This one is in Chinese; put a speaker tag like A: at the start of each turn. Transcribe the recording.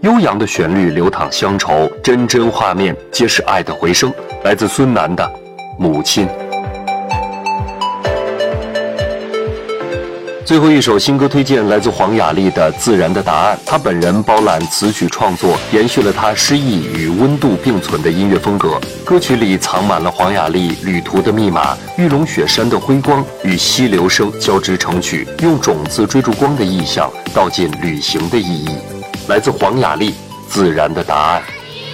A: 悠扬的旋律流淌乡愁，帧帧画面皆是爱的回声。来自孙楠的《母亲》。最后一首新歌推荐来自黄雅莉的《自然的答案》，她本人包揽词曲创作，延续了她诗意与温度并存的音乐风格。歌曲里藏满了黄雅莉旅途的密码，玉龙雪山的辉光与溪流声交织成曲，用种子追逐光的意象道尽旅行的意义。来自黄雅莉《自然的答案》。